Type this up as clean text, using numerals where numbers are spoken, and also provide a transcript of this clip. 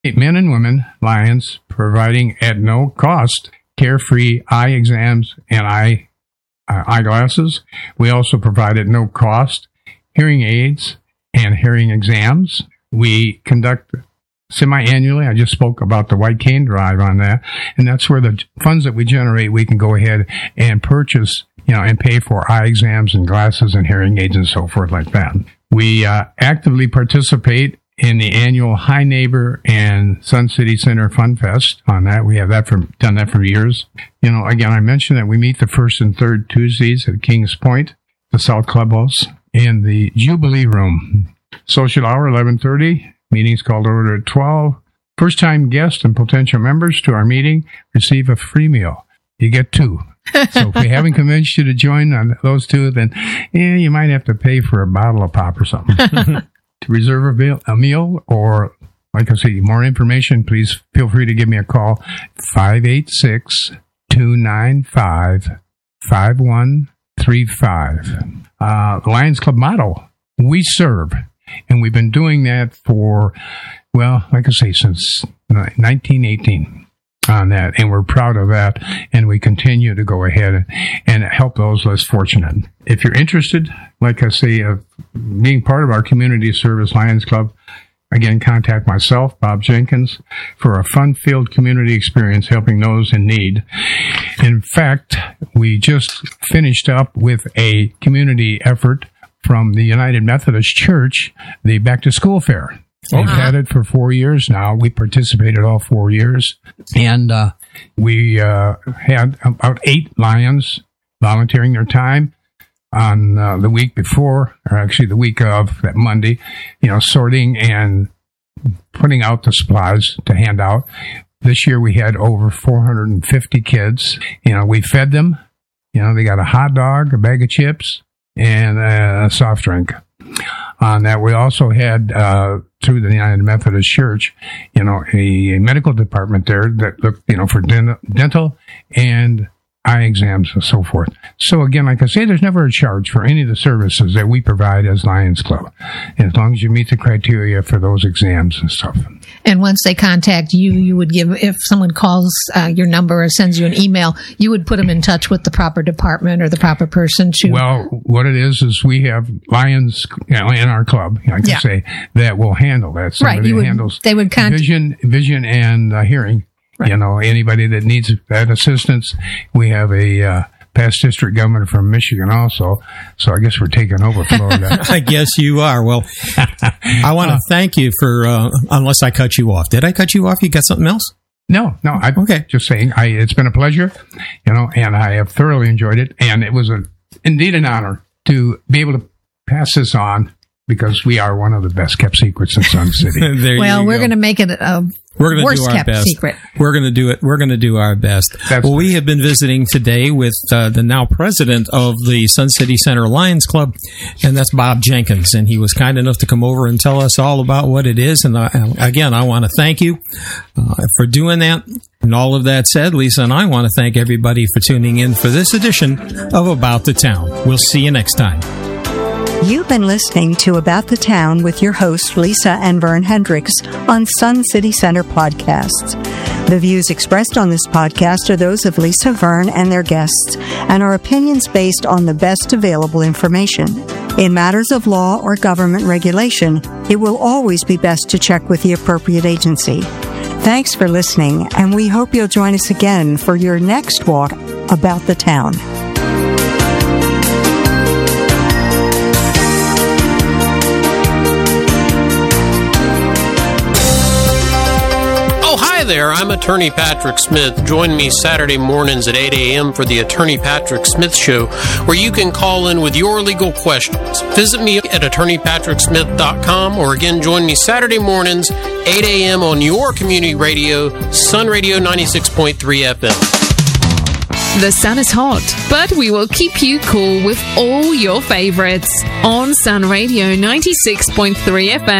men and women Lions, providing at no cost carefree eye exams and eyeglasses. We also provide at no cost hearing aids and hearing exams. We conduct semi-annually. I just spoke about the White Cane Drive on that, and that's where the funds that we generate, we can go ahead and purchase, and pay for eye exams and glasses and hearing aids and so forth like that. We actively participate in the annual High Neighbor and Sun City Center Fun Fest on that. We have done that for years. Again, I mentioned that we meet the first and third Tuesdays at Kings Point, the South Clubhouse, and the Jubilee Room. Social hour, 11:30. Meetings called order at 12. First-time guests and potential members to our meeting receive a free meal. You get 2. So if we haven't convinced you to join on those 2, then you might have to pay for a bottle of pop or something. To reserve a meal, or, like I say, more information, please feel free to give me a call, 586-295-5135. The Lions Club motto, we serve. And we've been doing that for, like I say, since 1918 on that. And we're proud of that. And we continue to go ahead and help those less fortunate. If you're interested, like I say, of being part of our community service Lions Club, again, contact myself, Bob Jenkins, for a fun-filled community experience helping those in need. In fact, we just finished up with a community effort from the United Methodist Church, the Back to School Fair. We've had it for 4 years now. We participated all 4 years. And we had about 8 Lions volunteering their time on the week before, or actually the week of that Monday, sorting and putting out the supplies to hand out. This year we had over 450 kids. We fed them. They got a hot dog, a bag of chips, and a soft drink. On that, we also had, through the United Methodist Church, a medical department there that looked, for dental and eye exams and so forth. So again, like I say, there's never a charge for any of the services that we provide as Lions Club, as long as you meet the criteria for those exams and stuff. And once they contact you, you would give, if someone calls your number or sends you an email, you would put them in touch with the proper department or the proper person to... Well, what it is we have Lions in our club, I can say, that will handle that. Somebody handles vision and hearing. Right. Anybody that needs that assistance, we have a past district governor from Michigan also, so I guess we're taking over Florida. I guess you are. Well, I want to thank you for, unless I cut you off. Did I cut you off? You got something else? No. Okay. Just saying, it's been a pleasure, and I have thoroughly enjoyed it, and it was indeed an honor to be able to pass this on, because we are one of the best kept secrets in Sun City. Well, we're going to make it a worst kept secret. We're going to do it. We're going to do our best. We have been visiting today with the now president of the Sun City Center Lions Club, and that's Bob Jenkins. And he was kind enough to come over and tell us all about what it is. And again, I want to thank you for doing that. And all of that said, Lisa and I want to thank everybody for tuning in for this edition of About the Town. We'll see you next time. You've been listening to About the Town with your hosts, Lisa and Vern Hendricks, on Sun City Center Podcasts. The views expressed on this podcast are those of Lisa, Vern, and their guests, and are opinions based on the best available information. In matters of law or government regulation, it will always be best to check with the appropriate agency. Thanks for listening, and we hope you'll join us again for your next walk about the town. Hi there, I'm Attorney Patrick Smith. Join me Saturday mornings at 8 a.m. for the Attorney Patrick Smith Show, where you can call in with your legal questions. Visit me at attorneypatricksmith.com, or again, join me Saturday mornings, 8 a.m. on your community radio, Sun Radio 96.3 FM. The sun is hot, but we will keep you cool with all your favorites on Sun Radio 96.3 FM.